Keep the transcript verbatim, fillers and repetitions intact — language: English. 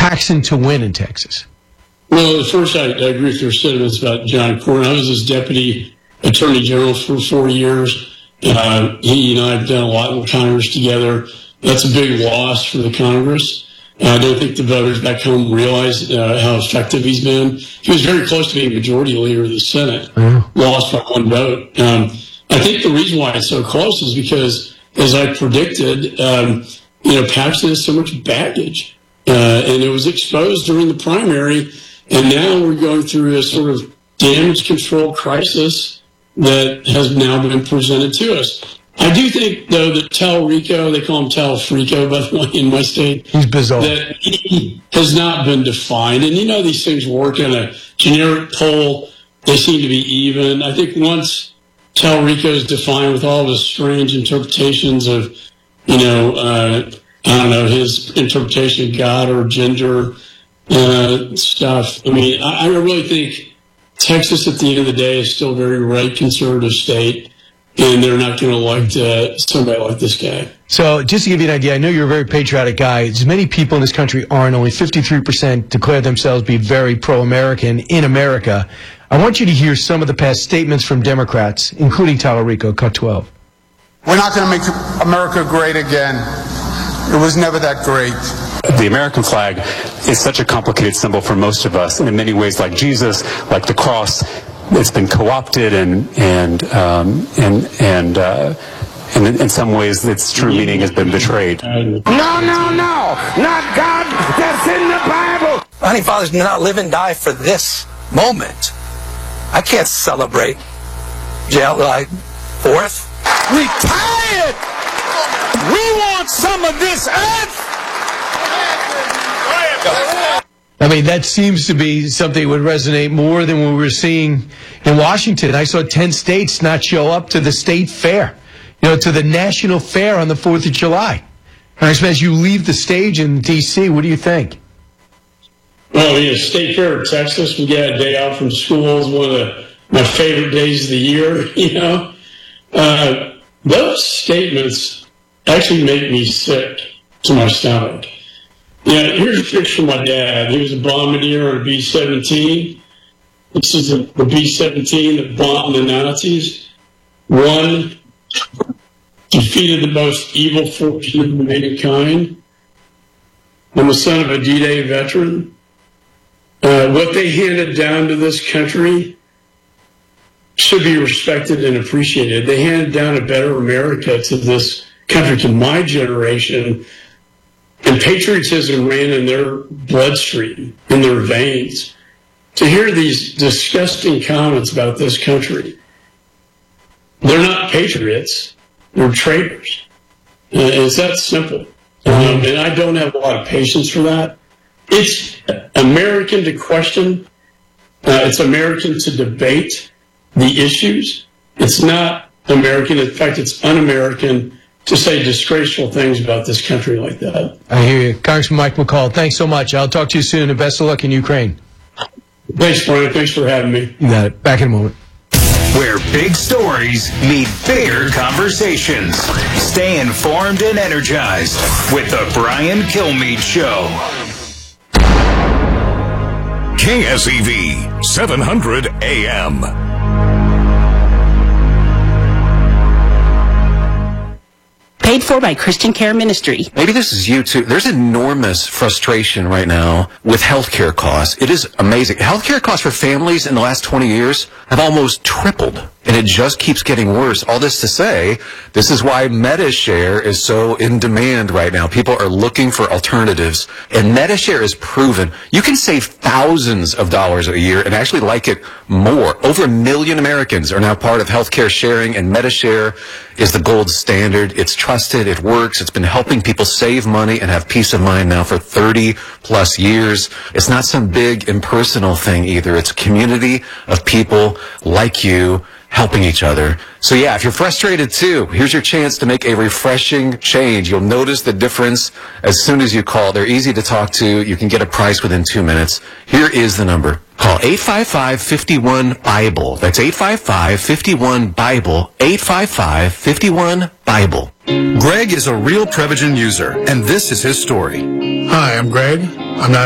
Paxton to win in Texas? Well, first, I, I agree with your sentiments about John Cornyn. I was his deputy attorney general for four years. Uh, he and I have done a lot in Congress together. That's a big loss for the Congress. And I don't think the voters back home realize uh, how effective he's been. He was very close to being majority leader of the Senate, mm-hmm. lost by one vote. Um, I think the reason why it's so close is because, as I predicted, um, you know, Paxton has so much baggage. Uh, and it was exposed during the primary. And now we're going through a sort of damage control crisis that has now been presented to us. I do think, though, that Talrico, they call him Talfrico, by the way, in my state. He's bizarre. That he has not been defined. And you know these things work in a generic poll. They seem to be even. I think once Talrico is defined with all of his strange interpretations of, you know, uh, I don't know, his interpretation of God or gender uh, stuff. I mean, I, I really think Texas, at the end of the day, is still a very right conservative state, and they're not going to elect uh, somebody like this guy. So just to give you an idea, I know you're a very patriotic guy. As many people in this country aren't. Only fifty-three percent declare themselves to be very pro-American in America. I want you to hear some of the past statements from Democrats, including Talarico, cut twelve. We're not going to make America great again. It was never that great. The American flag is such a complicated symbol for most of us, and in many ways, like Jesus, like the cross, it's been co-opted and and um, and and uh, and in, in some ways, its true meaning has been betrayed. No, no, no, not God. That's in the Bible. Honey, fathers do not live and die for this moment. I can't celebrate July fourth. Retired. We want some of this earth. I mean, that seems to be something that would resonate more than what we were seeing in Washington. I saw ten states not show up to the state fair, you know, to the national fair on the fourth of July. And as you leave the stage in D C, what do you think? Well, yeah, State Fair of Texas, we get a day out from school. It's one of the, my favorite days of the year, you know. Uh, those statements actually make me sick to my stomach. Yeah, here's a picture of my dad. He was a bombardier on a B seventeen. This is the, the B seventeen that bombed the Nazis. One, defeated the most evil force of mankind. I'm the son of a D-Day veteran. Uh, what they handed down to this country should be respected and appreciated. They handed down a better America to this country, to my generation. And patriotism ran in their bloodstream, in their veins. To hear these disgusting comments about this country, they're not patriots, they're traitors. Uh, it's that simple. Um, and I don't have a lot of patience for that. It's American to question. Uh, it's American to debate the issues. It's not American. In fact, it's un-American to say disgraceful things about this country like that. I hear you. Congressman Mike McCall, thanks so much. I'll talk to you soon, and best of luck in Ukraine. Thanks, Brian. Thanks for having me. You got it. Back in a moment. Where big stories meet bigger conversations. Stay informed and energized with the Brian Kilmeade Show. K S E V, seven hundred A M. Paid for by Christian Care Ministry. Maybe this is you too. There's enormous frustration right now with healthcare costs. It is amazing. Healthcare costs for families in the last twenty years have almost tripled, and it just keeps getting worse. All this to say, this is why MediShare is so in demand right now. People are looking for alternatives, and MediShare is proven. You can save thousands of dollars a year and actually like it more. Over a million Americans are now part of healthcare sharing, and MediShare is the gold standard. It's trusted. It works. It's been helping people save money and have peace of mind now for thirty plus years. It's not some big impersonal thing either. It's a community of people like you helping each other. So yeah, if you're frustrated too, here's your chance to make a refreshing change. You'll notice the difference as soon as you call. They're easy to talk to. You can get a price within two minutes. Here is the number. Call eight five five, five one, BIBLE. That's eight five five, five one, BIBLE. eight five five, five one, BIBLE. Greg is a real Prevagen user, and this is his story. Hi, I'm Greg. I'm not